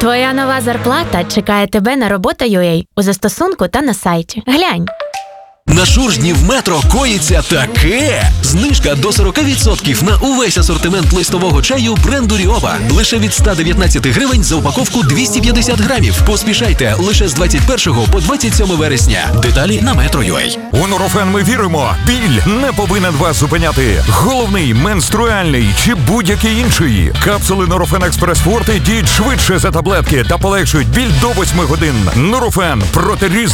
Твоя нова зарплата чекає тебе на робота.ua у застосунку та на сайті. Глянь. На Шуржні в Метро коїться таке! Знижка до 40% на увесь асортимент листового чаю бренду Ріоба. Лише від 119 гривень за упаковку 250 грамів. Поспішайте, лише з 21 по 27 вересня. Деталі на Metro.ua. У Нурофен ми віримо, біль не повинен вас зупиняти. Головний, менструальний чи будь-який інший. Капсули Нурофен Експрес Форте діють швидше за таблетки та полегшують біль до 8 годин. Нурофен проти різних